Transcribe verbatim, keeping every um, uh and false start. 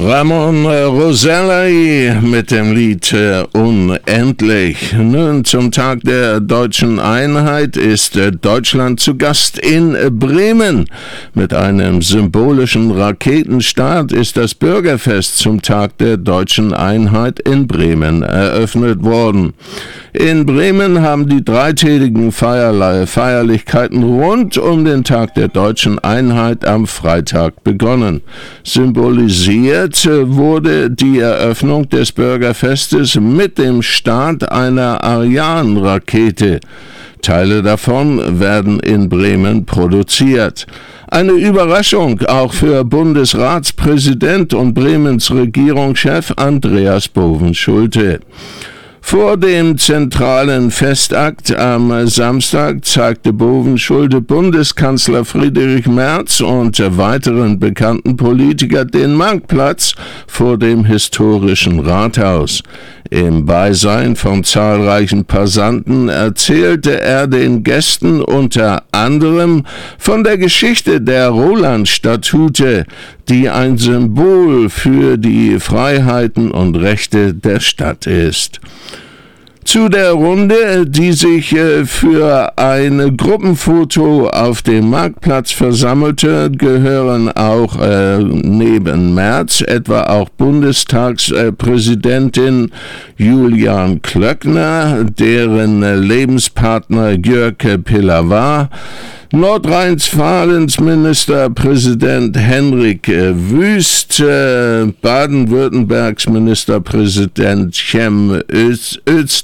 Ramon Roselli mit dem Lied äh, Unendlich. Nun, zum Tag der deutschen Einheit ist äh, Deutschland zu Gast in äh, Bremen. Mit einem symbolischen Raketenstart ist das Bürgerfest zum Tag der deutschen Einheit in Bremen eröffnet worden. In Bremen haben die dreitägigen Feierle- Feierlichkeiten rund um den Tag der deutschen Einheit am Freitag begonnen. Symbolisiert wurde die Eröffnung des Bürgerfestes mit dem Start einer Ariane-Rakete. Teile davon werden in Bremen produziert. Eine Überraschung auch für Bundesratspräsident und Bremens Regierungschef Andreas Bovenschulte. Vor dem zentralen Festakt am Samstag zeigte Bovenschulte Bundeskanzler Friedrich Merz und weiteren bekannten Politikern den Marktplatz vor dem historischen Rathaus. Im Beisein von zahlreichen Passanten erzählte er den Gästen unter anderem von der Geschichte der Roland-Statute, die ein Symbol für die Freiheiten und Rechte der Stadt ist. Zu der Runde, die sich für ein Gruppenfoto auf dem Marktplatz versammelte, gehören auch äh, neben Merz etwa auch Bundestagspräsidentin Julian Klöckner, deren Lebenspartner Jörg Pilawa, Nordrhein-Westfalens Ministerpräsident Henrik Wüst, äh, Baden-Württembergs Ministerpräsident Cem Özdemir,